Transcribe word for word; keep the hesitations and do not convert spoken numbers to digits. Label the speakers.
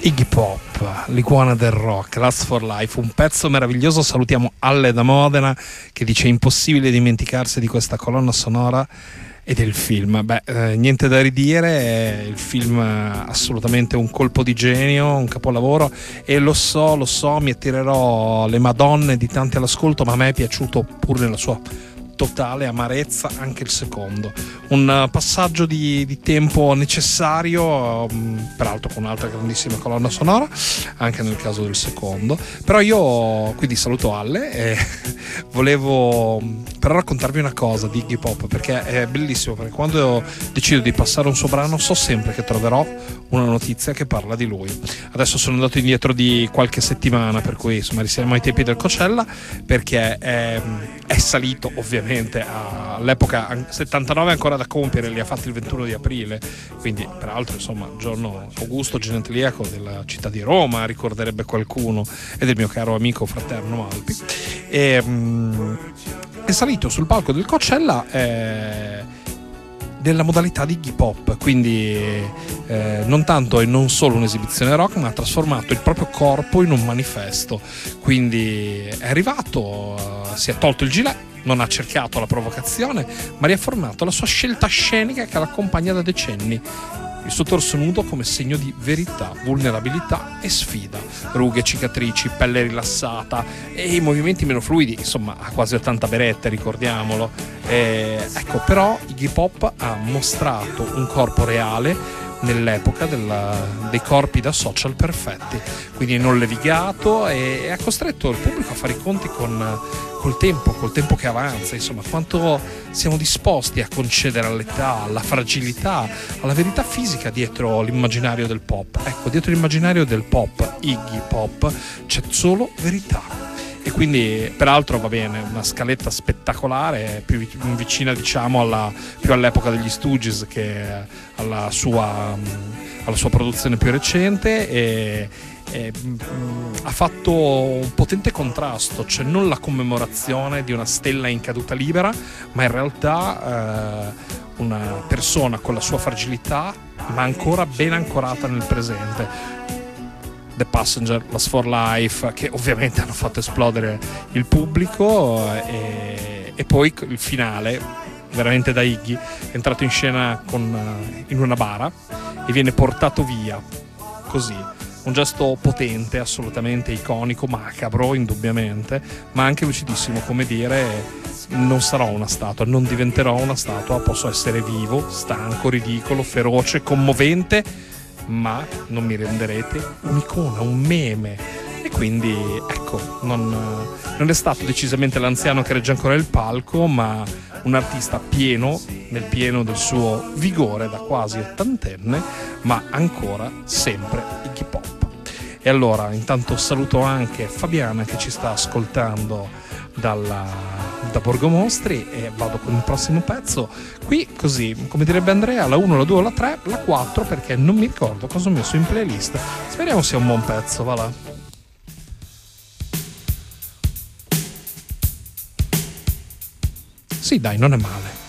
Speaker 1: Iggy Pop, l'iguana del rock, Last for Life, un pezzo meraviglioso. Salutiamo Alle da Modena che dice impossibile dimenticarsi di questa colonna sonora e del film. Beh, eh, niente da ridire, il film è assolutamente un colpo di genio, un capolavoro, e lo so, lo so, mi attirerò le madonne di tanti all'ascolto, ma a me è piaciuto pur nella sua totale amarezza anche il secondo. Un passaggio di, di tempo necessario, um, peraltro con un'altra grandissima colonna sonora anche nel caso del secondo. Però io quindi saluto Alle e volevo però raccontarvi una cosa di Iggy Pop, perché è bellissimo, perché quando decido di passare un suo brano so sempre che troverò una notizia che parla di lui. Adesso sono andato indietro di qualche settimana, per cui insomma risiamo ai tempi del Coachella, perché è, è salito ovviamente all'epoca settantanove ancora da compiere, li ha fatti il ventuno di aprile, quindi peraltro insomma giorno augusto genetliaco della città di Roma, ricorderebbe qualcuno, e del mio caro amico fraterno Alpi. E, um, è salito sul palco del Coachella eh, nella modalità di Iggy Pop, quindi eh, non tanto e non solo un'esibizione rock, ma ha trasformato il proprio corpo in un manifesto. Quindi è arrivato, uh, si è tolto il gilet, non ha cercato la provocazione, ma ha riafformato la sua scelta scenica che l'accompagna da decenni. Il suo torso nudo come segno di verità, vulnerabilità e sfida. Rughe, cicatrici, pelle rilassata e i movimenti meno fluidi. Insomma, ha quasi ottanta berette, ricordiamolo. Eh, ecco, però Iggy Pop ha mostrato un corpo reale nell'epoca della, dei corpi da social perfetti, quindi non levigato, e, e ha costretto il pubblico a fare i conti con col tempo, col tempo che avanza, insomma, quanto siamo disposti a concedere all'età, alla fragilità, alla verità fisica dietro l'immaginario del pop. Ecco, dietro l'immaginario del pop, Iggy Pop, c'è solo verità. E quindi peraltro va bene, una scaletta spettacolare, più vicina diciamo alla, più all'epoca degli Stooges che alla sua, alla sua produzione più recente, e, e mh, ha fatto un potente contrasto, cioè non la commemorazione di una stella in caduta libera, ma in realtà eh, una persona con la sua fragilità ma ancora ben ancorata nel presente. The Passenger, Last for Life, che ovviamente hanno fatto esplodere il pubblico, e, e poi il finale veramente da Iggy, è entrato in scena con, in una bara e viene portato via così, un gesto potente, assolutamente iconico, macabro indubbiamente, ma anche lucidissimo, come dire: non sarò una statua, non diventerò una statua, posso essere vivo, stanco, ridicolo, feroce, commovente, ma non mi renderete un'icona, un meme. E quindi ecco, non, non è stato decisamente l'anziano che regge ancora il palco, ma un artista pieno, nel pieno del suo vigore da quasi ottantenne, ma ancora sempre Iggy Pop. E allora intanto saluto anche Fabiana che ci sta ascoltando dalla, da Borgomostri, e vado con il prossimo pezzo qui, così come direbbe Andrea, la uno, la due, la tre, la quattro, perché non mi ricordo cosa ho messo in playlist. Speriamo sia un buon pezzo, va là. Sì dai, non è male.